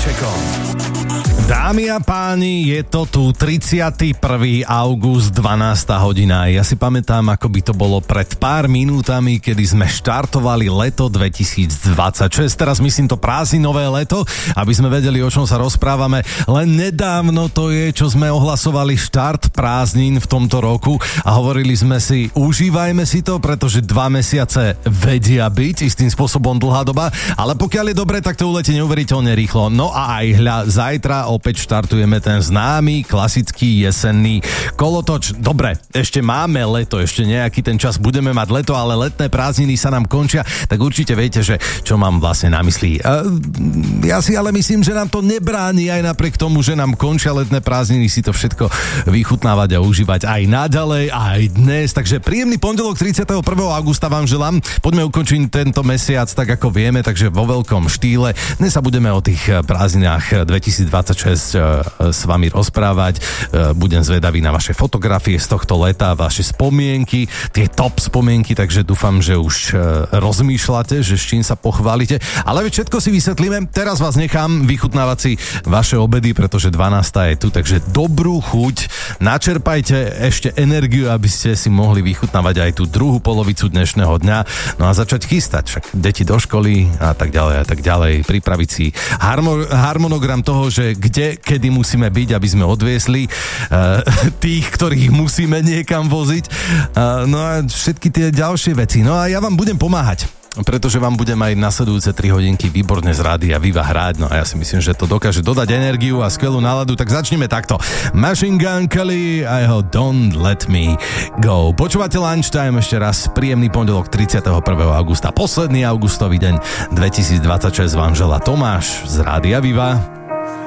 Vašekom. Dámy a páni, je to tu 31. august, 12. hodina. Ja si pamätám, ako by to bolo pred pár minútami, kedy sme štartovali leto 2026. Teraz myslím to prázdninové leto, aby sme vedeli, o čom sa rozprávame. Len nedávno to je, čo sme ohlasovali štart prázdnin v tomto roku a hovorili sme si, užívajme si to, pretože 2 mesiace vedia byť istým spôsobom dlhá doba, ale pokiaľ je dobre, tak to uletí neuveriteľne rýchlo. No a aj zajtra opäť štartujeme ten známy, klasický jesenný kolotoč. Dobre, ešte máme leto, ešte nejaký ten čas budeme mať leto, ale letné prázdniny sa nám končia, tak určite viete, že čo mám vlastne na mysli. Ja si ale myslím, že nám to nebráni aj napriek tomu, že nám končia letné prázdniny, si to všetko vychutnávať a užívať aj naďalej, aj dnes. Takže príjemný pondelok 31. augusta vám želám. Poďme ukončiť tento mesiac tak, ako vieme, takže vo veľkom štýle. Dnes sa budeme o tých prázdninách 2026 s vami rozprávať. Budem zvedavý na vaše fotografie z tohto leta, vaše spomienky, tie top spomienky, takže dúfam, že už rozmýšľate, že s čím sa pochválite. Ale všetko si vysvetlíme. Teraz vás nechám vychutnávať si vaše obedy, pretože 12. je tu, takže dobrú chuť. Načerpajte ešte energiu, aby ste si mohli vychutnávať aj tú druhú polovicu dnešného dňa. No a začať chystať, však deti do školy a tak ďalej. Pripraviť si harmonogram toho, že kde, kedy musíme byť, aby sme odviesli tých, ktorých musíme niekam voziť. No a všetky tie ďalšie veci. No a ja vám budem pomáhať, pretože vám budem aj nasledujúce 3 hodinky výborne z Rádia Viva hrať. No a ja si myslím, že to dokáže dodať energiu a skvelú náladu, tak začneme takto. Machine Gun Kelly a jeho Don't Let Me Go. Počúvate Lunchtime, ešte raz príjemný pondelok 31. augusta, posledný augustový deň 2026 vám želá Tomáš z Rádia Viva.